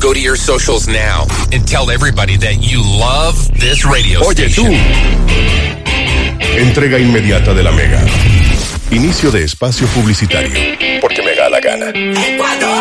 Go to your socials now and tell everybody that you love this radio station. Oye, tú. Entrega inmediata de la Mega. Inicio de espacio publicitario. Porque me da la gana.